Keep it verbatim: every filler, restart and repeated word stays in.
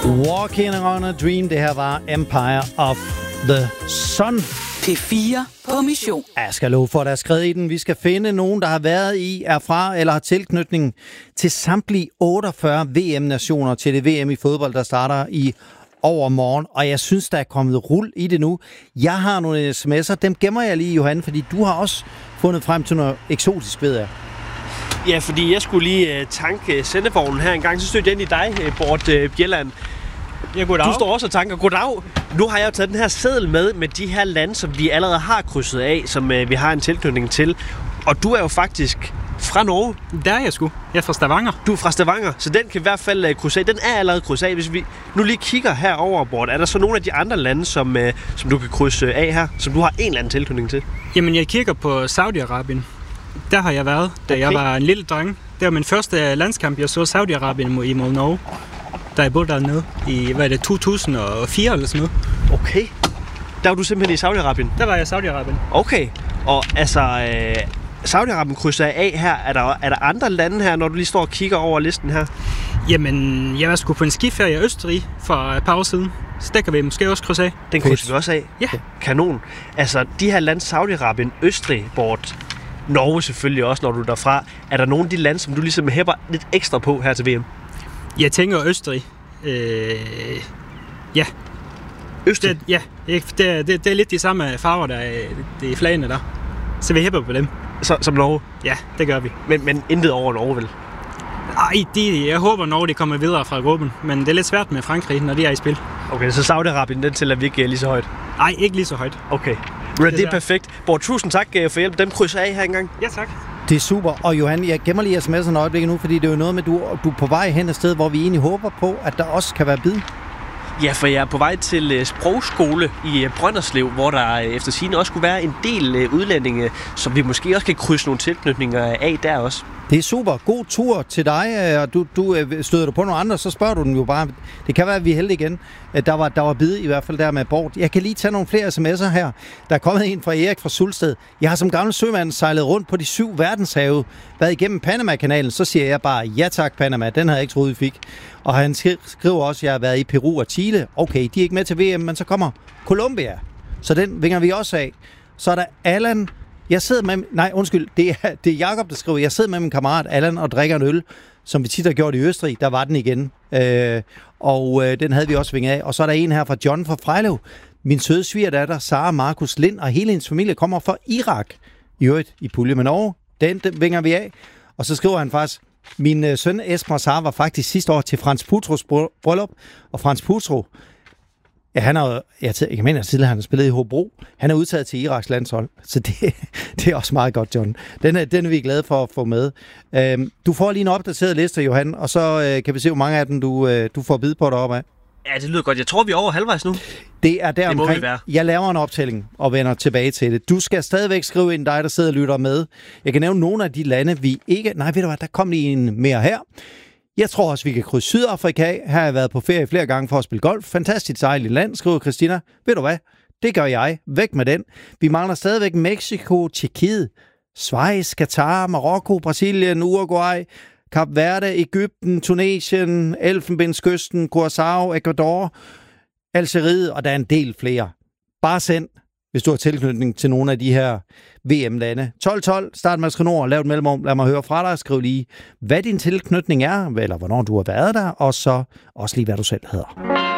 Walking on a Dream, det her var Empire of the Sun. P fire på mission. Jeg skal love for, at der er skrevet i den. Vi skal finde nogen, der har været i, er fra eller har tilknytning til samtlige otteogfyrre V M-nationer til det V M i fodbold, der starter i overmorgen. Og jeg synes, der er kommet rul i det nu. Jeg har nogle sms'er, dem gemmer jeg lige, Johan, fordi du har også fundet frem til noget eksotisk, ved jeg. Ja, fordi jeg skulle lige uh, tanke sendevognen her en gang, så stødte jeg ind i dig, uh, Bort uh, Bjelland. Ja, goddag. Du står også og tanker, goddag. Nu har jeg jo taget den her seddel med, med de her lande, som vi allerede har krydset af, som uh, vi har en tilknytning til. Og du er jo faktisk fra Norge. Der er jeg sgu. Jeg er fra Stavanger. Du er fra Stavanger, så den kan i hvert fald uh, krydse af. Den er allerede krydset af. Hvis vi nu lige kigger herover, Bort, er der så nogle af de andre lande, som, uh, som du kan krydse af her, som du har en eller anden tilknytning til? Jamen, jeg kigger på Saudi-Arabien. Der har jeg været, da okay. jeg var en lille dreng. Det var min første landskamp, jeg så Saudi-Arabien imod Norge. Da jeg boede dernede i, hvad er det, to tusind og fire eller sådan noget. Okay. Der var du simpelthen i Saudi-Arabien? Der var jeg i Saudi-Arabien. Okay. Og altså, øh, Saudi-Arabien krydser af her. Er der, er der andre lande her, når du lige står og kigger over listen her? Jamen, jeg var sgu på en skiferie i Østrig for et par år siden. Så der kan vi måske også krydse af. Den krydser vi også af? Ja. Kanon. Altså, de her lande, Saudi-Arabien, Østrig, Bort, Norge selvfølgelig også, når du er derfra. Er der nogle af de lande, som du ligesom hæpper lidt ekstra på her til V M? Jeg tænker Østrig. Øh, ja. Østrig? Det, ja, det, det, det er lidt de samme farver, der er i flagene der. Så vi hæpper på dem. Så, som Norge? Ja, det gør vi. Men, men intet over Norge, vel? Ej, de, jeg håber Norge de kommer videre fra gruppen. Men det er lidt svært med Frankrig, når de er i spil. Okay, så Saudi-Arabien, den tæller vi ikke lige så højt? Nej, ikke lige så højt. Okay. Det, det er perfekt. Bort, tusind tak for hjælp. Dem krydser af her engang. Ja, tak. Det er super. Og Johan, jeg gemmer lige sms'en en øjeblik nu, fordi det er jo noget med, du, du er på vej hen et sted, hvor vi egentlig håber på, at der også kan være bid. Ja, for jeg er på vej til sprogskole i Brønderslev, hvor der efter sigende også skulle være en del udlændinge, som vi måske også kan krydse nogle tilknytninger af der også. Det er super. God tur til dig, og du, du støder du på nogle andre, så spørger du den jo bare. Det kan være, at vi er heldige igen. Der var, der var bid i hvert fald der med Bort. Jeg kan lige tage nogle flere sms'er her. Der er kommet en fra Erik fra Sulsted. Jeg har som gammel sømand sejlet rundt på de syv verdenshave, været igennem Panama-kanalen. Så siger jeg bare, ja tak Panama, den havde jeg ikke troet, vi fik. Og han skriver også, at jeg har været i Peru og Chile. Okay, de er ikke med til V M, men så kommer Colombia. Så den vinger vi også af. Så er der Allan. Jeg sidder med... Nej, undskyld. Det er, det er Jakob, der skriver. Jeg sidder med min kammerat Allan og drikker en øl, som vi tit har gjort i Østrig. Der var den igen. Øh, og øh, den havde vi også vinget af. Og så er der en her fra John fra Frejlev. Min søde svigerdatter, Sara Markus Lind, og hele hendes familie kommer fra Irak. I øvrigt i pulje med Norge. Den, den vinger vi af. Og så skriver han faktisk... Min øh, søn Esmer Sar var faktisk sidste år til Frans Putros bryllup. Og Frans Putro... Ja, han er, jeg, jeg kan mene, at tidligere han har spillet i Hobro. Han er udtaget til Iraks landshold, så det, det er også meget godt, John. Den er, den er vi glade for at få med. Øhm, du får lige en opdateret liste, Johan, og så øh, kan vi se, hvor mange af dem du, øh, du får bid på deroppe af. Ja, det lyder godt. Jeg tror, vi er over halvvejs nu. Det er der det omkring. Jeg laver en optælling og vender tilbage til det. Du skal stadigvæk skrive ind dig, der sidder og lytter med. Jeg kan nævne nogle af de lande, vi ikke... Nej, ved du hvad, der kom lige en mere her. Jeg tror også, vi kan krydse Sydafrika. Her har jeg været på ferie flere gange for at spille golf. Fantastisk dejligt land, skriver Christina. Ved du hvad? Det gør jeg. Væk med den. Vi mangler stadigvæk Mexico, Tjekkiet, Schweiz, Katar, Marokko, Brasilien, Uruguay, Kap Verde, Egypten, Tunesien, Elfenbenskysten, Curaçao, Ecuador, Algeriet, og der er en del flere. Bare send, hvis du har tilknytning til nogle af de her V M-lande. tolv tolv, start med at skrive ord, lav et mellemrum, lad mig høre fra dig, skriv lige, hvad din tilknytning er, eller hvornår du har været der, og så også lige, hvad du selv hedder.